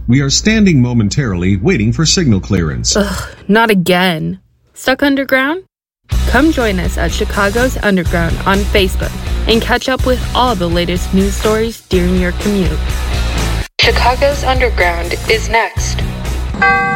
We are standing momentarily waiting for signal clearance. Ugh, not again. Stuck underground? Come join us at Chicago's Underground on Facebook and catch up with all the latest news stories during your commute. Chicago's Underground is next.